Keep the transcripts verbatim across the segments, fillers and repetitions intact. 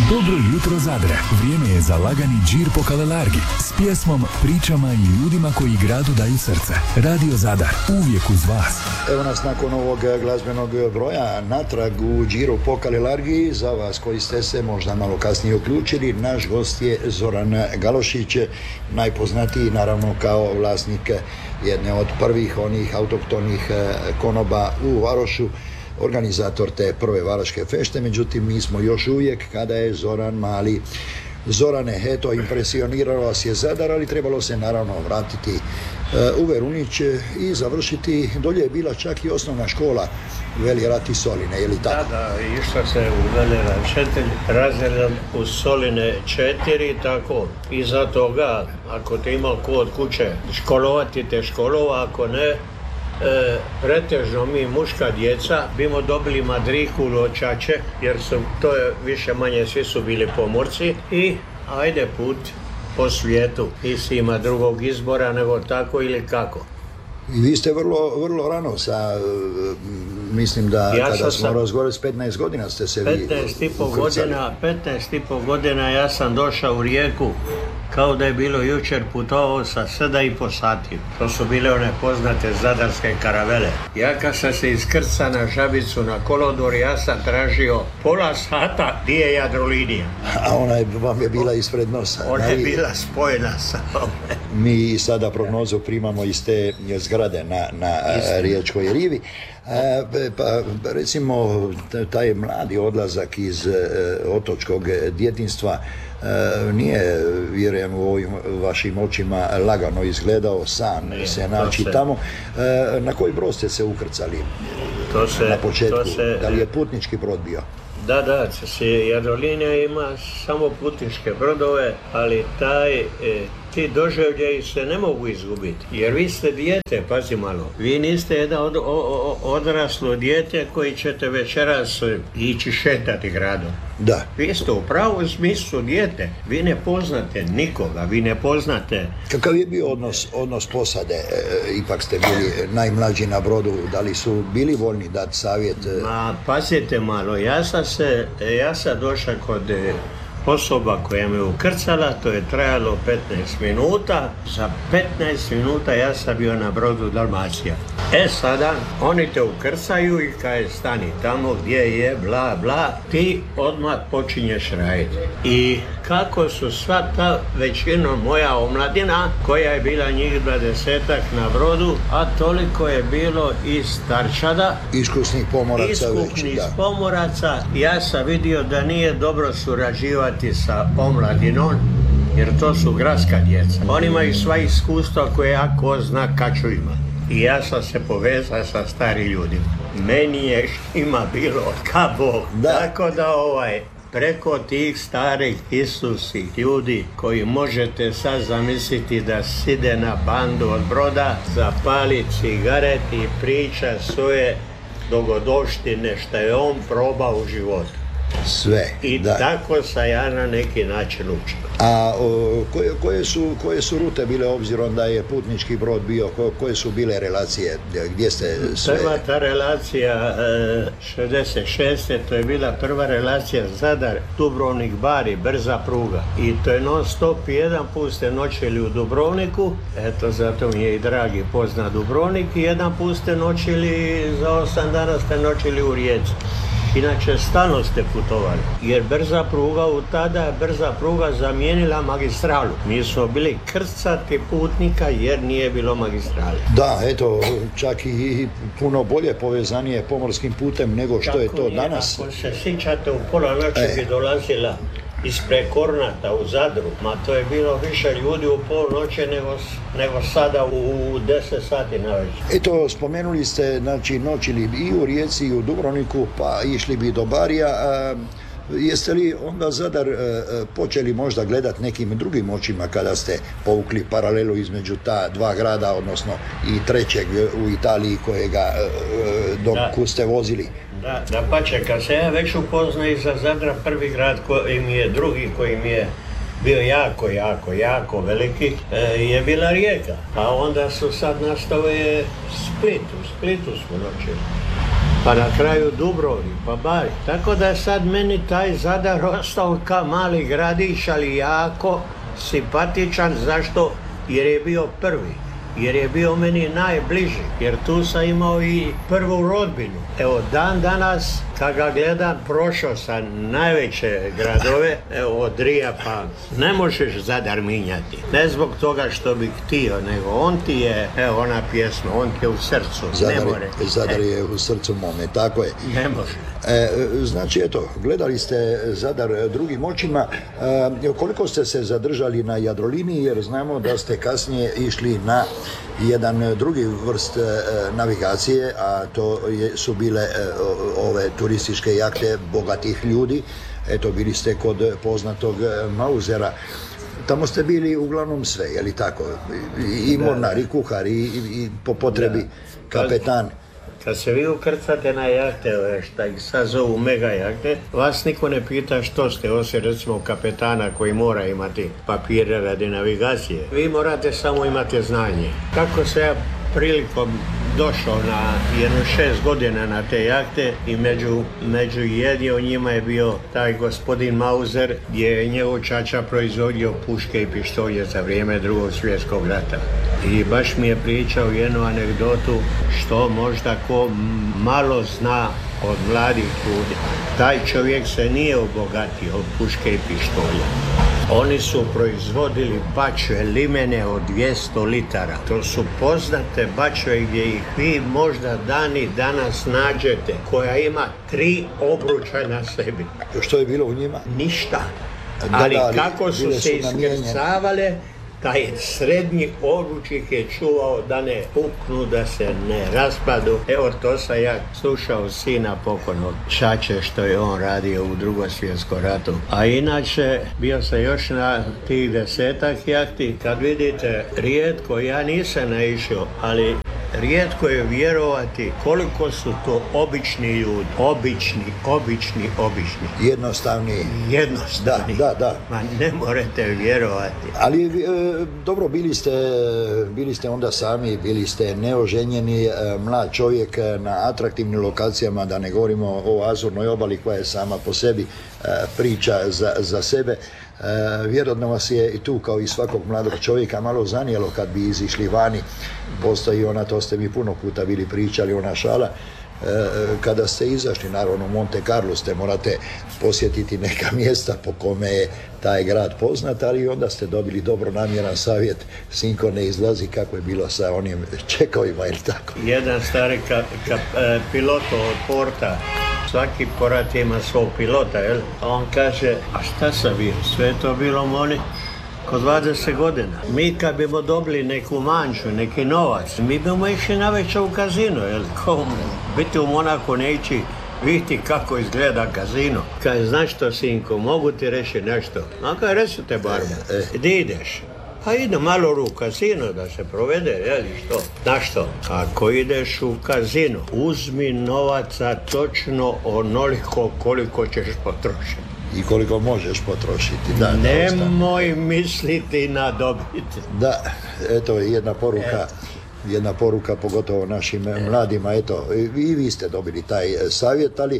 Dobro jutro Zadre. Vrijeme je za lagani džir po Kalelargi s pjesmom, pričama i ljudima koji gradu daju srce. Radio Zadar, uvijek uz vas. Evo nas nakon ovog glazbenog broja natrag u džiru po Kalelargi. Za vas koji ste se možda malo kasnije uključili, naš gost je Zoran Galošić, najpoznatiji naravno kao vlasnik jedne od prvih onih autohtonih konoba u Varošu, organizator te prve Varoške fešte. Međutim, mi smo još uvijek kada je Zoran mali. Zorane, eto, impresionirao vas je Zadar, ali trebalo se naravno vratiti uh, u Verunić i završiti. Dolje je bila čak i osnovna škola Veli Rat iz Soline, je li tako? Da, da, išlo se u Veli Rat četiri, razredan u Soline četiri, tako. Iza toga, ako te imao ko od kuće školovati, te školova, ako ne, E, pretežno mi muška djeca bimo dobili madrikulu od čače, jer su, to je više manje, svi su bili pomorci i ajde put po svijetu. Nisi ima drugog izbora nego tako ili kako. I vi ste vrlo, vrlo rano sa, mislim da ja kada smo razgovarali s petnaest godina ste se vi ukrcali. petnaest i pol godina ja sam došao u Rijeku kao da je bilo jučer, putovao sa sedam i po sati. To su bile one poznate zadarske karavele. Ja kad sam se iskrca na Žabicu na kolodvor, ja sam tražio pola sata gdje je Jadrolinija. A ona je, vam je bila ispred nosa. Ona je bila spojena sa ome. Mi sada prognozu primamo iz te zgrade na, na Riječkoj rivi. E, pa recimo taj mladi odlazak iz e, otočkog djetinjstva e, nije, vjerujem, u ovim vašim očima lagano izgledao, san nije, se naći se... tamo. E, na koji brod ste se ukrcali to se, na početku? To se... Da li je putnički brod bio? Da, da, Jadrolinija ima samo putničke brodove, ali taj, e, ti doživljaji se ne mogu izgubiti. Jer vi ste dijete, pazi malo, vi niste jedan od, o, o, odraslo dijete koji ćete večeras ići šetati gradom. Da. Vi ste u pravom smislu dijete, vi ne poznate nikoga, vi ne poznate... Kakav je bio odnos, odnos posade? E, ipak ste bili najmlađi na brodu, da li su bili voljni dati savjet? Ma, pazite malo, ja sam se, ja sam došao kod osoba koja me ukrcala, to je trajalo petnaest minuta, za petnaest minuta ja sam bio na brodu Dalmacija. E sada, oni te ukrcaju i kaže stani tamo gdje je, bla bla, ti odmah počinješ raditi. I kako su sva ta većinom moja omladina, koja je bila njih dvadesetak na brodu, a toliko je bilo i starčada, iskusnih pomoraca, iskusnih već, pomoraca, ja sam vidio da nije dobro surađivati sa omladinom, jer to su gradska djeca. Oni imaju sva iskustva koje ja ko zna kaču ima. I ja sam se povezao sa starim ljudima. Meni je ima bilo ka Bog. Da. Tako da ovaj, preko tih starih isusih ljudi koji možete sad zamisliti da side na bandu od broda, zapali cigaret i priča svoje dogodoštine što je on probao u životu. Sve, I da. tako sam ja na neki način učio. A o, koje, koje, su, koje su rute bile, obzirom da je putnički brod bio, ko, koje su bile relacije, gdje ste sve... Prva ta relacija e, šezdeset šeste to je bila prva relacija Zadar, Dubrovnik, Bari, brza pruga. I to je non stop, jedan put ste noćili u Dubrovniku, eto zato mi je i dragi pozna Dubrovnik, i jedan put ste noćili, za osam dana ste noćili u Rijeci. Inače, stalno ste putovali, jer brza pruga u tada, brza pruga zamijenila magistralu. Mi smo bili krcati putnika jer nije bilo magistrale. Da, eto, čak i puno bolje povezanije pomorskim putem nego što Tako je to je, danas. Ako se sjećate, u pola noći e. bi dolazila ispred Kornata u Zadru, ma to je bilo više ljudi u pol noće nego, nego sada u deset sati na večer. Eto, spomenuli ste, znači, noćili i u Rijeci i u Dubrovniku, pa išli bi do Barija. A, jeste li onda Zadar a, počeli možda gledati nekim drugim očima kada ste povukli paralelu između ta dva grada, odnosno i trećeg u Italiji kojega a, dok ste vozili? Da, da pače, kad se ja već upoznao iza Zadra, prvi grad koji mi je, drugi koji mi je bio jako, jako, jako veliki, je bila Rijeka. A onda su sad nastave Split, u Splitu smo noćili. pa na kraju Dubrovnik, pa Bari. Tako da sad meni taj Zadar ostao kao mali gradić, ali jako simpatičan. Zašto? Jer je bio prvi. Jer je bio meni najbliži, jer tu sam imao i prvu rodbinu. Evo, dan danas, kad ga gledam, prošao sam najveće gradove, evo, od Rija, pa ne možeš Zadar minjati. Ne zbog toga što bih htio, nego on ti je, evo, ona pjesma, on ti je u srcu. Zadar, ne more. Zadar je u srcu mome, tako je. Ne može. E, znači, eto, gledali ste Zadar drugim očima. E, koliko ste se zadržali na Jadroliniji, jer znamo da ste kasnije išli na jedan drugi vrst e, navigacije, a to je, su bile e, ove turističke jahte bogatih ljudi. Eto, bili ste kod poznatog Mausera. Tamo ste bili uglavnom sve, je li tako? I, i mornar, i kuhar, i, i, i po potrebi da. Kapetan. Kad se vi ukrcate na jahte, šta ih sad zovu mega jahte, vas niko ne pita što ste, osim recimo kapetana koji mora imati papire radi navigacije. Vi morate samo imati znanje. Kako se ja prilikom došao na jedno šest godina na te jahte i među, među jedni od njima je bio taj gospodin Mauser, gdje je njegov čača proizvodio puške i pištolje za vrijeme drugog svjetskog rata. I baš mi je pričao jednu anegdotu što možda ko malo zna od mladih ljudi. Taj čovjek se nije obogatio od puške i pištolja. Oni su proizvodili bačve limene od dvjesto litara. To su poznate bačve gdje ih vi možda dan i danas nađete, koja ima tri obruča na sebi. Što je bilo u njima? Ništa. Da, ali, da, ali kako su se iskrcavale, taj srednji obruč ih je čuvao da ne puknu, da se ne raspadu. Evo, to sam ja slušao sina pokojnog čače što je on radio u Drugom svjetskom ratu. A inače, bio sam još na tih desetak jahti. Kad vidite, rijetko, ja nisam naišao, ali rijetko je vjerovati koliko su to obični ljudi. Obični, obični, obični. Jednostavni. Jednostavni. Da, da, da. Ma ne morate vjerovati. Ali e, dobro, bili ste, bili ste onda sami, bili ste neoženjeni, e, mlad čovjek na atraktivnim lokacijama, da ne govorimo o Azurnoj obali koja je sama po sebi e, priča za, za sebe. E, vjerojatno vas je i tu, kao i svakog mladog čovjeka, malo zanijelo kad bi izišli vani. Postoji ona, to ste mi puno puta bili pričali, ona šala. E, kada ste izašli, naravno, u Monte Carlo ste morate posjetiti neka mjesta po kome je taj grad poznat, ali onda ste dobili dobronamjeran savjet, sinko ne izlazi, kako je bilo sa onim čekovima, ili tako? Jedan stari ka, ka, e, pilot od porta, svaki porat ima svog pilota, jel? A on kaže, a šta sam bio? Sve je to bilo moni kod dvadeset godina. Mi kad bimo dobili neku manču, neki novac, mi bimo išli navečer u kazino, jel? Ko biti u Monaku ne ići vidjeti kako izgleda kazino. Kaj, znaš što, sinko, mogu ti reći nešto? A kaj, recite, barba, e, e. gdje ideš? Pa ide malo u kazino da se provede, jel, što? Znaš što? Ako ideš u kazino, uzmi novaca točno onoliko koliko ćeš potrošiti. I koliko možeš potrošiti. Da, nemoj misliti na dobit. Da, eto jedna poruka, e. jedna poruka pogotovo našim e. mladima, eto, i vi ste dobili taj savjet, ali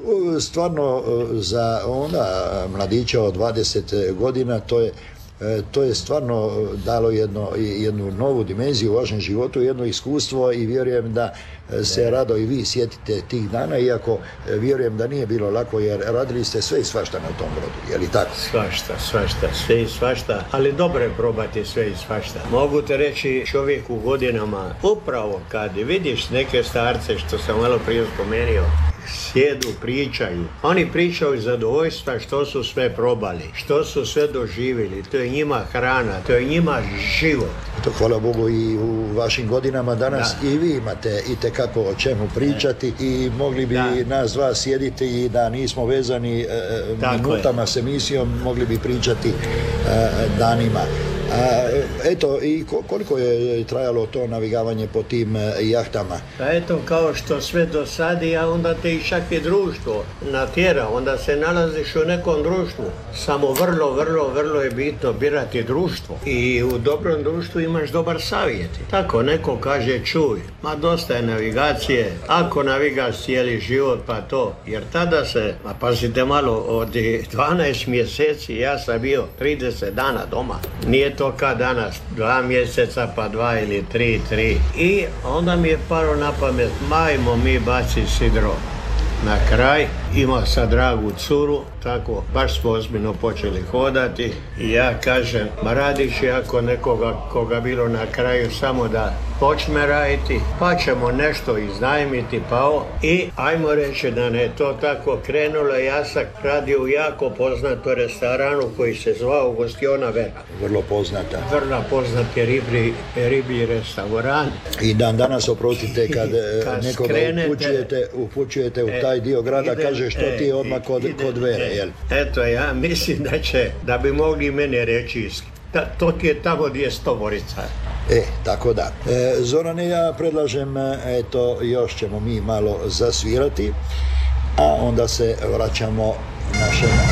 stvarno za onda mladića od dvadeset godina to je to je stvarno dalo jedno, jednu novu dimenziju u vašem životu, jedno iskustvo, i vjerujem da se rado i vi sjetite tih dana, iako vjerujem da nije bilo lako, jer radili ste sve i svašta na tom brodu, je li tako? Svašta, svašta, sve i svašta, ali dobro je probati sve i svašta. Mogu te reći, čovjek u godinama, upravo kad vidiš neke starce, što sam malo prije spomenuo, sjedu, pričaju. Oni pričaju iz zadovoljstva što su sve probali, što su sve doživjeli. To je njima hrana, to je njima život. To, hvala Bogu, i u vašim godinama danas da. I vi imate itekako o čemu pričati, e. i mogli bi da. nas dva sjediti i da nismo vezani e, minutama je. s emisijom, mogli bi pričati e, danima. A, eto, i koliko je trajalo to navigavanje po tim jahtama? Pa eto, kao što sve dosadi, a onda te i čak i društvo natjera, onda se nalaziš u nekom društvu. Samo vrlo, vrlo, vrlo je bitno birati društvo. I u dobrom društvu imaš dobar savjet. Tako, neko kaže, čuj, ma dosta je navigacije, ako navigaš cijeli život, pa to. Jer tada se, ma pazite malo, od dvanaest mjeseci ja sam bio trideset dana doma. Nije to kao danas, dva mjeseca pa dva ili tri, tri. I onda mi je palo na pamet, majmo mi baci sidro. Na kraj ima sad dragu curu, tako baš smo ozbiljno počeli hodati i ja kažem, ma radiš ako nekoga koga bilo na kraju samo da počne raditi, pa ćemo nešto iznajmiti, pa o. I ajmo reći da ne to tako krenulo, ja sam radio u jako poznatom restoranu koji se zvao Gostiona Vera. Vrlo poznata. Vrlo poznati riblji, riblji restoran. I dan danas, oprostite, kad, kad nekoga skrenete, upućujete, upućujete u taj dio grada, ide, kaže što ti je odmah kod, ide, kod Vere, e, jel? Eto, ja mislim da će, da bi mogli mene reći, da, to ti je tamo gdje je Stovorica. E, tako da. E, Zorane, ja predlažem, eto, još ćemo mi malo zasvirati, a onda se vraćamo našem